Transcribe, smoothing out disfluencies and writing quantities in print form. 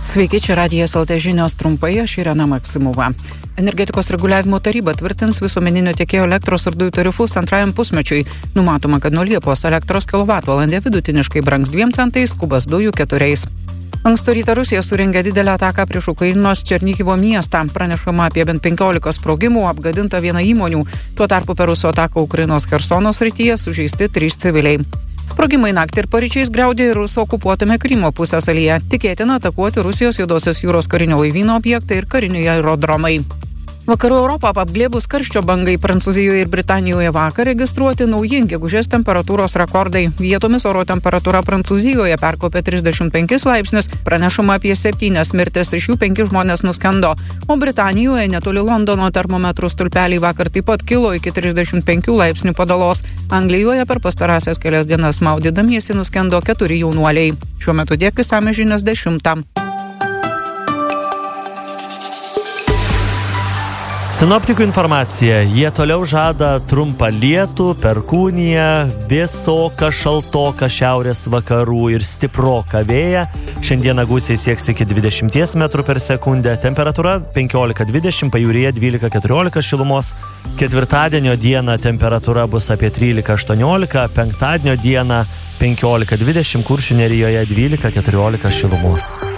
Sveiki, čia Radijas LT žinios trumpai, aš Irena Maksimova. Energetikos reguliavimo taryba tvirtins visuomeninio tiekėjo elektros ir dujų tarifus antrajam pusmečiui. Numatoma, kad nuo Liepos elektros kilovatvalandė vidutiniškai brangs 2 centais, kubas dujų 4. Ankstų rytą Rusija surengė didelę ataką prieš Ukrainos Černihivo miestą. Pranešama apie bent 15 sprogimų, apgadinta 1 įmonių. Tuo tarpu per Rusų ataką Ukrainos Chersono srityje sužeisti 3 civiliai. Sprogimai naktį ir paryčiais griaudė ir Rusų okupuotame Krymo pusiasalyje. Tikėtina atakuoti Rusijos Juodosios jūros karinio laivyno objektai ir kariniai aerodromai. Vakarų Europą apglėbus karščio bangai Prancūzijoje ir Britanijoje vakar registruoti nauji gegužės temperatūros rekordai. Vietomis oro temperatūra Prancūzijoje perkopė 35 laipsnius, pranešama apie 7 mirtis, iš jų 5 žmonės nuskendo. O Britanijoje netoli Londono termometrų stulpeliai vakar taip pat kilo iki 35 laipsnių padalos. Anglijoje per pastarąsias kelias dienas maudydamiesi nuskendo 4 jaunuoliai. Šiuo metu tiek išsamios žinios 10. Sinoptikų informacija. Jie toliau žada trumpą lietų, perkūniją, vėsoką, šaltoką šiaurės vakarų ir stiproką vėją. Šiandieną gūsiai sieks iki 20 metrų per sekundę. Temperatūra 15-20, pajūryje 12-14 šilumos. Ketvirtadienio dieną temperatūra bus apie 13-18, penktadienio dieną 15-20, Kuršių nerijoje 12-14 šilumos.